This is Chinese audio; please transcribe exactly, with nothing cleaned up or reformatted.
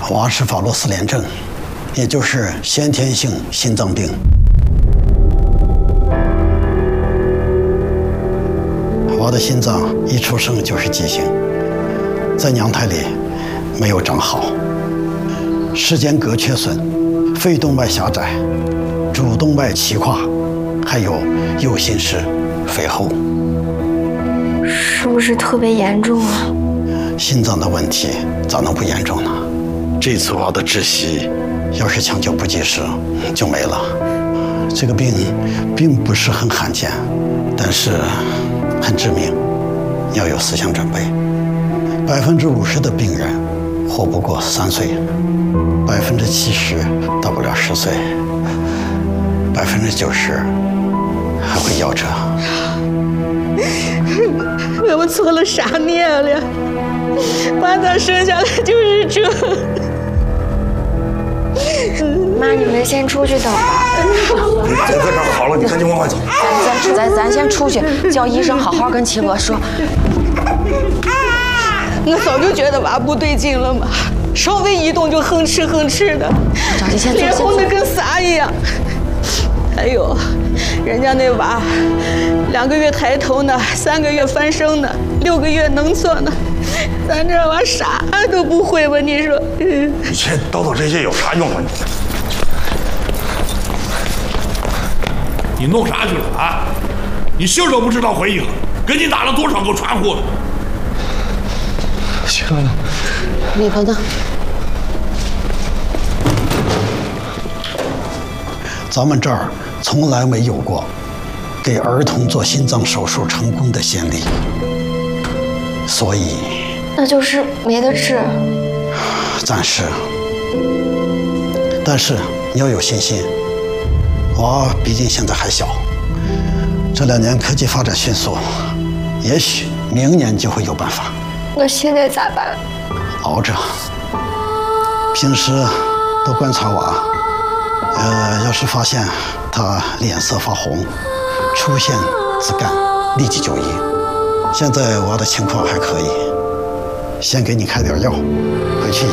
娃是法洛斯联症，也就是先天性心脏病。娃的心脏一出生就是畸形，在娘胎里没有长好，室间隔缺损，肺动脉狭窄，主动脉齐跨，还有右心室肥厚。 是不是特别严重啊？ 心脏的问题咋能不严重呢？这次娃的窒息，要是抢救不及时，就没了。这个病并不是很罕见，但是很致命，要有思想准备。百分之五十的病人活不过三岁，百分之七十到不了十岁，百分之九十还会夭折。 我们做了啥孽了？把他生下来就是这。 妈，你们先出去等吧。 在这儿好了，你赶紧往外走。 咱咱咱先出去，叫医生好好跟齐哥说。 我早就觉得娃不对劲了嘛，稍微一动就哼哧哼哧的， 着急先脸红的跟啥一样。还有，人家那娃两个月抬头呢，三个月翻身呢，六个月能坐呢，咱这娃啥都不会吧？你说？ 你先叨叨这些有啥用啊？ 你弄啥去了啊？你姓都不知道回应，给你打了多少个传呼了？ 行了， 李鹏呢？ 咱们这儿从来没有过给儿童做心脏手术成功的先例，所以那就是没得治。 暂时。但是你要有信心，娃毕竟现在还小，这两年科技发展迅速，也许明年就会有办法。 那现在咋办？ 熬着，平时多观察娃。呃，要是发现他脸色发红，出现紫绀，立即就医。现在娃的情况还可以，先给你开点药，回去。